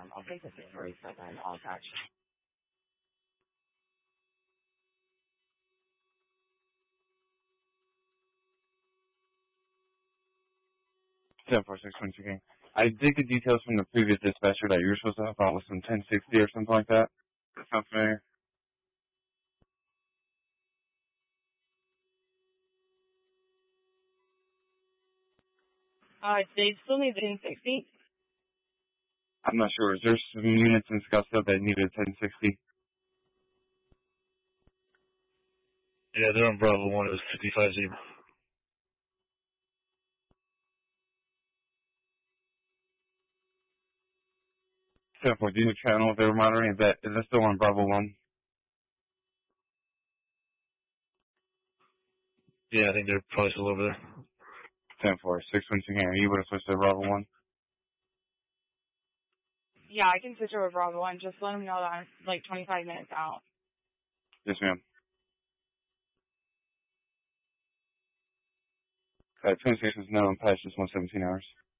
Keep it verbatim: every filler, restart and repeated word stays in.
Um, I'll take the thirty-seven. I'll attach. seven four six twenty-two King. I did get details from the previous dispatcher that you were supposed to help out with some ten sixty or something like that. That sounds familiar. Uh, they still need the ten sixty. I'm not sure. Is there some units in Scottsdale that needed a ten sixty? Yeah, they're on Bravo one. It was fifty-five zero. seven four, do you know the channel they were monitoring? Is that, is that still on Bravo one? Yeah, I think they're probably still over there. ten four six twenty-two King. Are you able to switch to Bravo one? Yeah, I can switch over Bravo one. Just let them know that I'm like twenty-five minutes out. Yes, ma'am. Uh, twenty-six is now on past just one seventeen hours.